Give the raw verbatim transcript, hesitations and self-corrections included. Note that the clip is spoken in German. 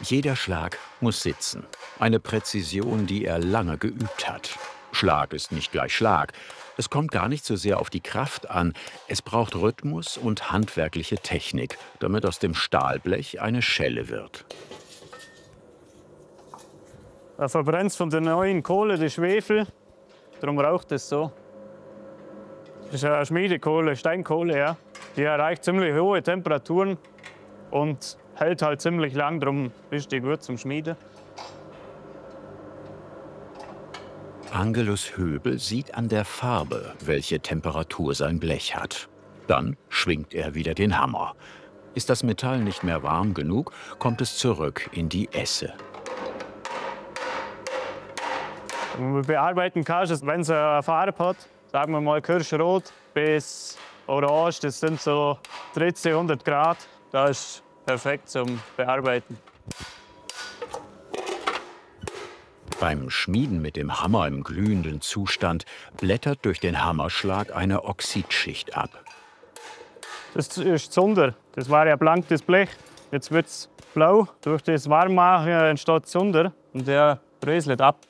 Jeder Schlag muss sitzen. Eine Präzision, die er lange geübt hat. Schlag ist nicht gleich Schlag. Es kommt gar nicht so sehr auf die Kraft an. Es braucht Rhythmus und handwerkliche Technik, damit aus dem Stahlblech eine Schelle wird. Da verbrennt von der neuen Kohle der Schwefel. Darum raucht es so. Das ist eine Schmiedekohle, Steinkohle, ja. Die erreicht ziemlich hohe Temperaturen und hält halt ziemlich lang. Darum ist die gut zum Schmieden. Angelus Höbel sieht an der Farbe, welche Temperatur sein Blech hat. Dann schwingt er wieder den Hammer. Ist das Metall nicht mehr warm genug, kommt es zurück in die Esse. Wenn man bearbeiten kann, wenn es eine Farbe hat, sagen wir mal Kirschrot bis Orange, das sind so dreizehnhundert Grad. Das ist perfekt zum Bearbeiten. Beim Schmieden mit dem Hammer im glühenden Zustand blättert durch den Hammerschlag eine Oxidschicht ab. Das ist Zunder. Das war ja blank, das Blech. Jetzt wird es blau. Durch das Warmmachen entsteht Zunder und der bröselt ab.